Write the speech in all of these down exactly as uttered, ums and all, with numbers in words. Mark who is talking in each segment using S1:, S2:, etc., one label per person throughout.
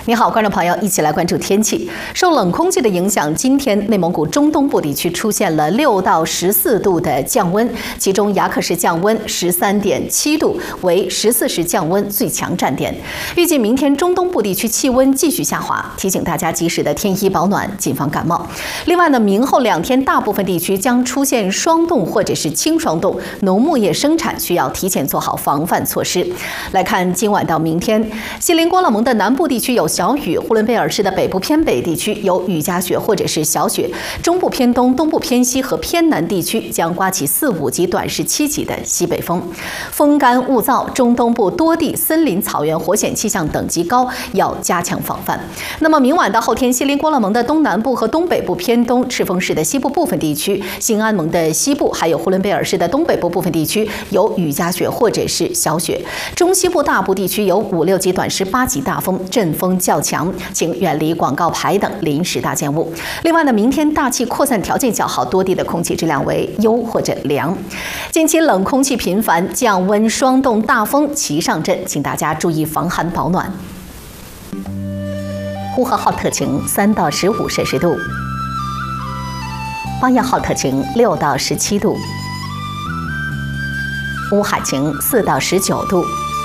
S1: 你好，观众朋友，一起来关注天气。受冷空气的影响，今天内蒙古中东部地区出现了六到十四度的降温，其中牙克石降温十三点七度，为十四时降温最强站点。预计明天中东部地区气温继续下滑，提醒大家及时的添衣保暖，谨防感冒。另外呢，明后两天大部分地区将出现霜冻或者是轻霜冻，农牧业生产需要提前做好防范措施。来看今晚到明天，锡林郭勒盟的南部地区有小雨，呼伦贝尔市的北部偏北地区有雨夹雪或者是小雪，中部偏东、东部偏西和偏南地区将刮起四五级、短时七级的西北风，风干物燥，中东部多地森林、草原、火险气象等级高，要加强防范。那么明晚到后天，锡林郭勒盟的东南部和东北部偏东、赤峰市的西部部分地区、兴安盟的西部，还有呼伦贝尔市的东北部部分地区有雨夹雪或者是小雪，中西部大部地区有五六级、短时八级大风，阵风较强，请远离广告牌等临时搭建物。另外呢，明天大气扩散条件较好，多地的空气质量为优或者良。近期冷空气频繁，降温、霜冻、大风齐上阵，请大家注意防寒保暖。呼和浩特晴，三到十五摄氏度；巴彦浩特晴，六到十七度；乌海晴，四到十九度；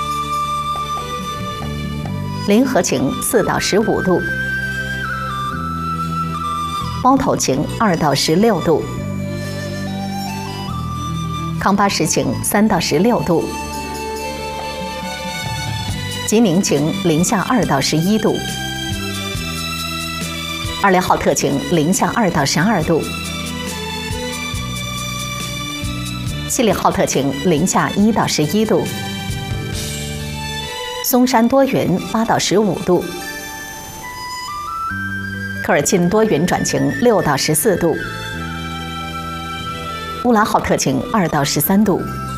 S1: 临河晴，四到十五度；包头晴，二到十六度；康巴什晴，三到十六度；吉宁晴，零下二到十一度；二连浩特晴，零下二到十二度；锡林浩特晴，零下一到十一度；松山多云，八到十五度；科尔沁多云转晴，六到十四度；乌兰浩特晴，二到十三度；